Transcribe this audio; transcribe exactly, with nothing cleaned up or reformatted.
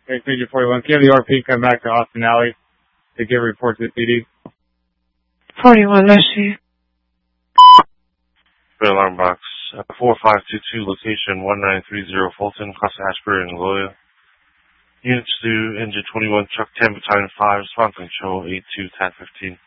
Okay, Major forty-one. Can you have the R P come back to Austin Alley to give a report to the P D? forty-one, let's see. Red alarm box. Uh, four five two two, location one nine three zero Fulton, Costa Ashbury, and Loya. Units to Engine twenty-one, Truck ten, Battalion five, response control eight two, T A C fifteen.